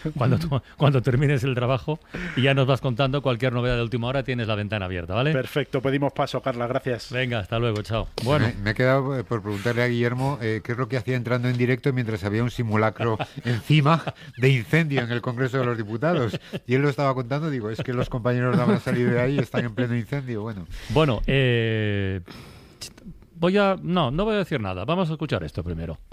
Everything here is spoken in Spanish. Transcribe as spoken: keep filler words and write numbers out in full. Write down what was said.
cuando, tú- cuando termines el trabajo y ya nos vas contando cualquier novedad de última hora, tienes la ventana abierta, ¿vale? Perfecto, pedimos paso, Carla, gracias. Venga, hasta luego, chao. Me, Bueno, me he quedado eh, por preguntarle a Guillermo eh, qué es lo que hacía entrando en directo mientras había un simulacro encima de incendio en el Congreso de los Diputados. Y él lo estaba contando, digo, es que los compañeros no habrán salido de ahí y están en pleno incendio. Bueno, bueno, eh, voy a... No, no voy a decir nada. Vamos a escuchar esto primero.